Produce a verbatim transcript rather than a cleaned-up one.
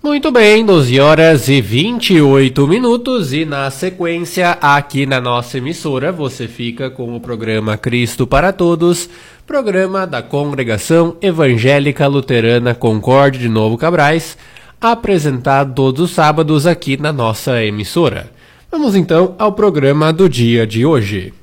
Muito bem, doze horas e vinte e oito minutos e na sequência aqui na nossa emissora você fica com o programa Cristo para Todos, programa da Congregação Evangélica Luterana Concorde de Novo Cabrais, apresentado todos os sábados aqui na nossa emissora. Vamos então ao programa do dia de hoje.